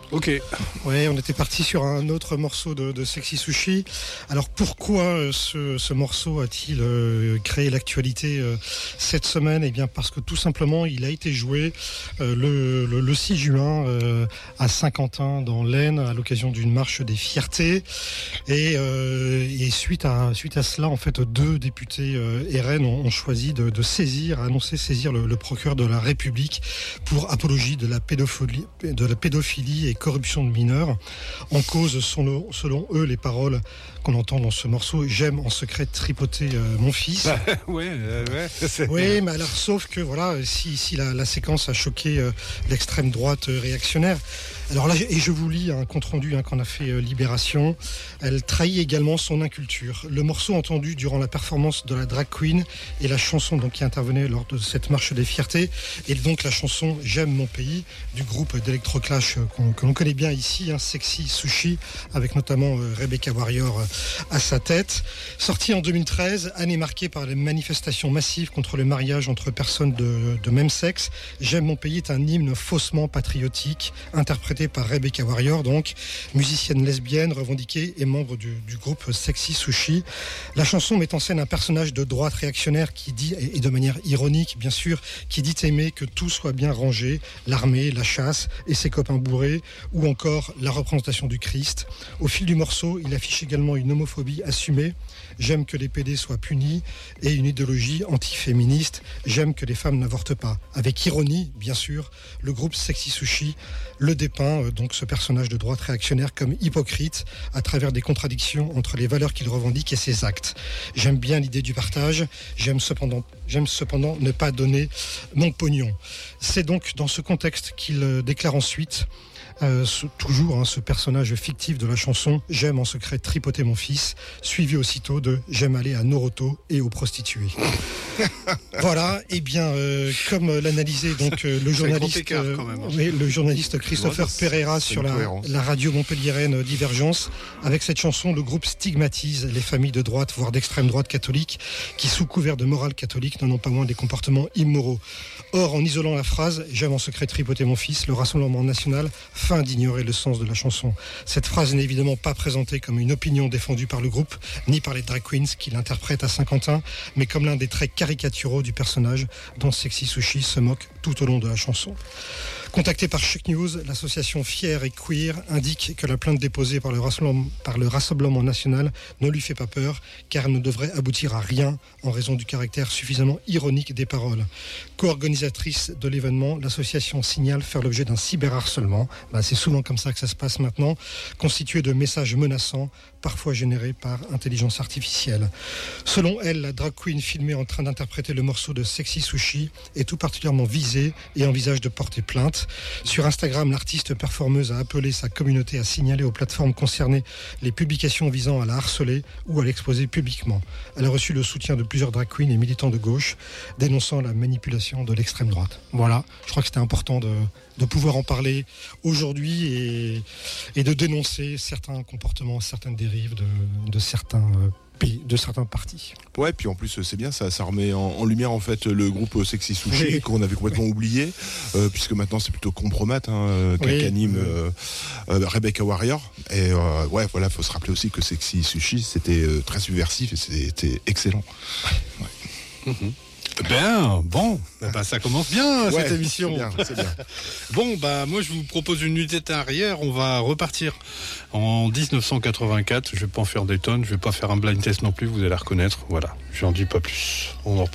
Ok. Ouais, on était parti sur un autre morceau de Sexy Sushi. Alors pourquoi ce morceau a-t-il créé l'actualité cette semaine ? Eh bien parce que tout simplement il a été joué le 6 juin à Saint-Quentin dans l'Aisne à l'occasion d'une marche des fiertés. Et suite à cela, en fait, 2 députés RN ont choisi de saisir le procureur de la République pour apologie de la pédophilie et corruption de mineurs. En cause, selon eux, les paroles qu'on entend dans ce morceau, j'aime en secret tripoter mon fils. Ouais. Oui, mais alors, sauf que voilà, si la séquence a choqué l'extrême droite réactionnaire, alors là, et je vous lis un compte-rendu qu'en a fait Libération, elle trahit également son inculture. Le morceau entendu durant la performance de la drag queen et la chanson donc, qui intervenait lors de cette marche des fiertés, et donc la chanson J'aime mon pays du groupe d'Electroclash que l'on connaît bien ici, Sexy Sushi, avec notamment Rebecca Warrior à sa tête. Sorti en 2013, année marquée par les manifestations massives contre le mariage entre personnes de même sexe, J'aime mon pays est un hymne faussement patriotique, interprété par Rebecca Warrior, donc musicienne lesbienne revendiquée et membre du groupe Sexy Sushi. La chanson met en scène un personnage de droite réactionnaire qui dit, et de manière ironique bien sûr, qui dit aimer que tout soit bien rangé, l'armée, la chasse et ses copains bourrés, ou encore la représentation du Christ. Au fil du morceau, il affiche également une homophobie assumée. J'aime que les PD soient punis et une idéologie anti-féministe. J'aime que les femmes n'avortent pas. Avec ironie, bien sûr, le groupe Sexy Sushi le dépeint, donc ce personnage de droite réactionnaire, comme hypocrite à travers des contradictions entre les valeurs qu'il revendique et ses actes. J'aime bien l'idée du partage. J'aime cependant ne pas donner mon pognon. C'est donc dans ce contexte qu'il déclare ensuite ce personnage fictif de la chanson J'aime en secret tripoter mon fils, suivi aussitôt de J'aime aller à Noroto et aux prostituées. Voilà, et bien comme l'analysait donc le journaliste Christopher Pereira sur la radio montpelliéraine Divergence, avec cette chanson, le groupe stigmatise les familles de droite, voire d'extrême droite catholique, qui sous couvert de morale catholique n'en ont pas moins des comportements immoraux. Or, en isolant la phrase « J'aime en secret tripoter mon fils », le Rassemblement national feint d'ignorer le sens de la chanson. Cette phrase n'est évidemment pas présentée comme une opinion défendue par le groupe, ni par les drag queens qui l'interprètent à Saint-Quentin, mais comme l'un des traits caricaturaux du personnage dont Sexy Sushi se moque tout au long de la chanson. Contacté par Chic News, l'association Fier et Queer indique que la plainte déposée par le Rassemblement national ne lui fait pas peur, car elle ne devrait aboutir à rien en raison du caractère suffisamment ironique des paroles. Co-organisatrice de l'événement, l'association signale faire l'objet d'un cyberharcèlement, c'est souvent comme ça que ça se passe maintenant, constitué de messages menaçants, parfois générés par intelligence artificielle. Selon elle, la drag queen filmée en train d'interpréter le morceau de Sexy Sushi est tout particulièrement visée et envisage de porter plainte. Sur Instagram, l'artiste performeuse a appelé sa communauté à signaler aux plateformes concernées les publications visant à la harceler ou à l'exposer publiquement. Elle a reçu le soutien de plusieurs drag queens et militants de gauche, dénonçant la manipulation de l'extrême droite. Voilà, je crois que c'était important de pouvoir en parler aujourd'hui et de dénoncer certains comportements, certaines dérives de certains partis. Ouais, puis en plus c'est bien, ça remet en lumière en fait le groupe Sexy Sushi qu'on avait complètement oublié, puisque maintenant c'est plutôt Compromat qu'anime Rebecca Warrior. Et voilà, faut se rappeler aussi que Sexy Sushi c'était très subversif et c'était excellent. Ouais. Mm-hmm. Ça commence bien cette émission. C'est bien. Bon, moi je vous propose une unité arrière. On va repartir en 1984. Je vais pas en faire des tonnes. Je vais pas faire un blind test non plus. Vous allez reconnaître. Voilà. J'en dis pas plus. On en